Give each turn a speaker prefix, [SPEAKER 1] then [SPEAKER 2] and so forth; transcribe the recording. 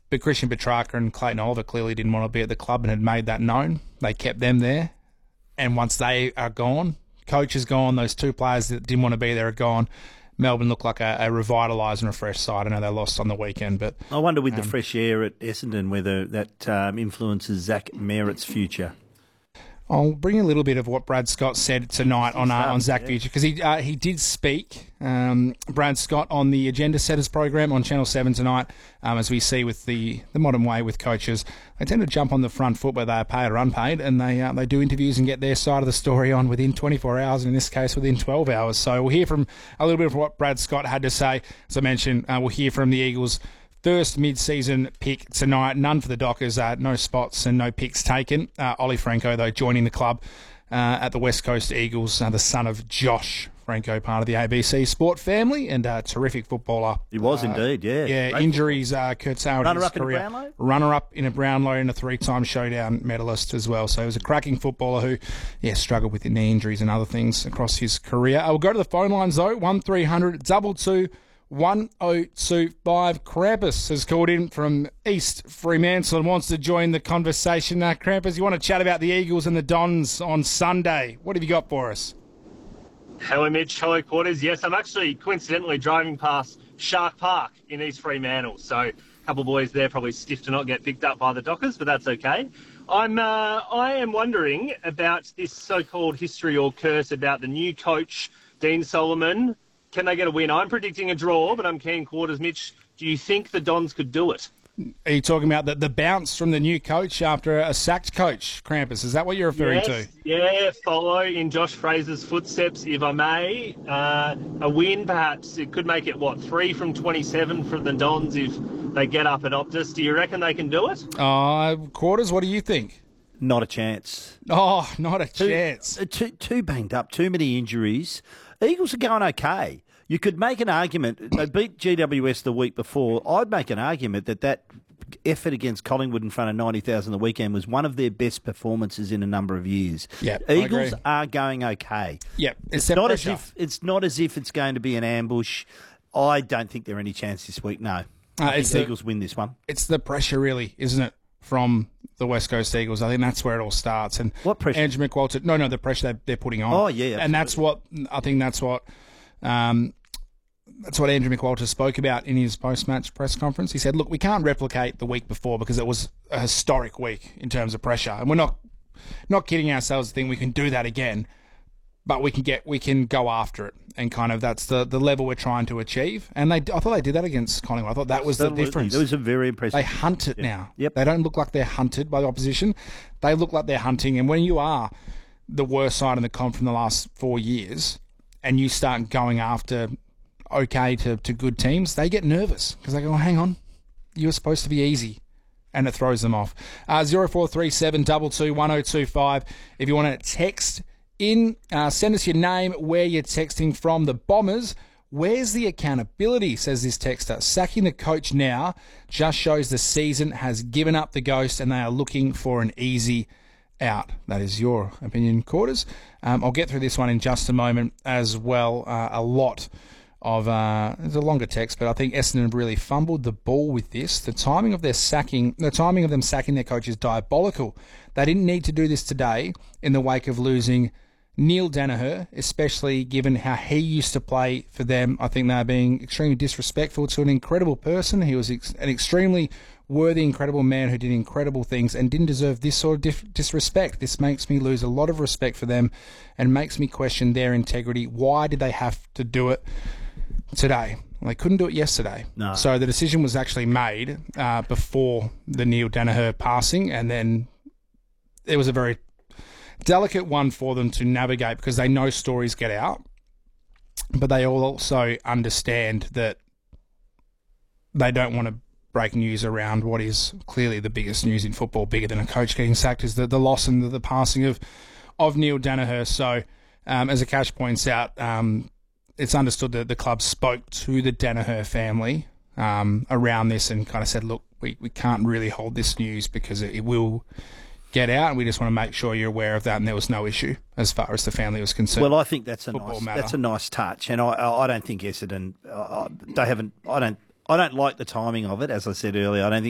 [SPEAKER 1] But Christian Petrarca and Clayton Oliver clearly didn't want to be at the club and had made that known. They kept them there. And once they are gone, coach is gone, those two players that didn't want to be there are gone. Melbourne look like a revitalised and refreshed side. I know they lost on the weekend, but
[SPEAKER 2] I wonder with the fresh air at Essendon whether that influences Zach Merritt's future.
[SPEAKER 1] I'll bring a little bit of what Brad Scott said tonight on Zach Future, because he did speak, Brad Scott, on the Agenda Setters program on Channel 7 tonight. As we see with the modern way with coaches, they tend to jump on the front foot where they are paid or unpaid, and they do interviews and get their side of the story on within 24 hours, and in this case within 12 hours. So we'll hear from a little bit of what Brad Scott had to say. As I mentioned, we'll hear from the Eagles' first mid-season pick tonight. None for the Dockers, no spots and no picks taken. Ollie Franco, though, joining the club at the West Coast Eagles, the son of Josh Franco, part of the ABC Sport family, and a terrific footballer.
[SPEAKER 2] He was indeed, yeah.
[SPEAKER 1] Yeah, great injuries curtailed his career. Runner-up in a Brownlow and a 3-time Showdown medalist as well. So he was a cracking footballer who, struggled with knee injuries and other things across his career. We'll go to the phone lines, though. 1300 222 1025. Krampus has called in from East Fremantle and wants to join the conversation. Krampus, you want to chat about the Eagles and the Dons on Sunday. What have you got for us?
[SPEAKER 3] Hello, Mitch. Hello, Quarters. Yes, I'm actually coincidentally driving past Shark Park in East Fremantle. So a couple of boys there probably stiff to not get picked up by the Dockers, but that's okay. I am wondering about this so-called history or curse about the new coach, Dean Solomon. Can they get a win? I'm predicting a draw, but I'm keen, Quarters. Mitch, do you think the Dons could do it?
[SPEAKER 1] Are you talking about the bounce from the new coach after a sacked coach, Krampus? Is that what you're referring to?
[SPEAKER 3] Yeah, follow in Josh Fraser's footsteps, if I may. A win, perhaps. It could make it, 3 from 27 from the Dons if they get up at Optus. Do you reckon they can do it?
[SPEAKER 1] Quarters, what do you think?
[SPEAKER 2] Not a chance.
[SPEAKER 1] Oh, not a chance.
[SPEAKER 2] Too banged up, too many injuries. Eagles are going okay. You could make an argument. They beat GWS the week before. I'd make an argument that effort against Collingwood in front of 90,000 the weekend was one of their best performances in a number of years.
[SPEAKER 1] Yep,
[SPEAKER 2] Eagles are going okay.
[SPEAKER 1] Yep,
[SPEAKER 2] it's not as if it's going to be an ambush. I don't think there are any chance this week. No, I think the Eagles win this one.
[SPEAKER 1] It's the pressure, really, isn't it, from the West Coast Eagles? I think that's where it all starts. And
[SPEAKER 2] what pressure?
[SPEAKER 1] Andrew McWalter. No, the pressure they're putting on.
[SPEAKER 2] Oh yeah, absolutely.
[SPEAKER 1] And that's what Andrew McWalter spoke about in his post-match press conference. He said, "Look, we can't replicate the week before because it was a historic week in terms of pressure, and we're not kidding ourselves to think we can do that again. But we can go after it, and kind of that's the level we're trying to achieve." And I thought they did that against Collingwood. I thought that was the difference.
[SPEAKER 2] It was a very impressive.
[SPEAKER 1] They hunt it now. Yep. They don't look like they're hunted by the opposition. They look like they're hunting. And when you are the worst side in the comp from the last 4 years, and you start going after okay to good teams, they get nervous because they go, hang on, you were supposed to be easy. And it throws them off. 0437 22 1025. If you want to text in, send us your name, where you're texting from. The Bombers, where's the accountability, says this texter. Sacking the coach now just shows the season has given up the ghost and they are looking for an easy out. That is your opinion, Quarters. I'll get through this one in just a moment as well. A lot of it's a longer text, but I think Essendon really fumbled the ball with this. The timing of them sacking their coach is diabolical. They didn't need to do this today in the wake of losing Neil Danaher, especially given how he used to play for them. I think they're being extremely disrespectful to an incredible person. He was an extremely worthy, incredible man who did incredible things and didn't deserve this sort of disrespect. This makes me lose a lot of respect for them and makes me question their integrity. Why did they have to do it today? They couldn't do it yesterday.
[SPEAKER 2] No.
[SPEAKER 1] So the decision was actually made before the Neil Danaher passing, and then it was a very delicate one for them to navigate because they know stories get out, but they also understand that they don't want to break news around what is clearly the biggest news in football, bigger than a coach getting sacked, is the loss and the passing of Neil Danaher. So as Akash points out, it's understood that the club spoke to the Danaher family around this and kind of said, look, we can't really hold this news because it will get out, and we just want to make sure you're aware of that. And there was no issue as far as the family was concerned.
[SPEAKER 2] Well, I think that's a nice touch, and I don't think Essendon they haven't. I don't like the timing of it, as I said earlier. I don't think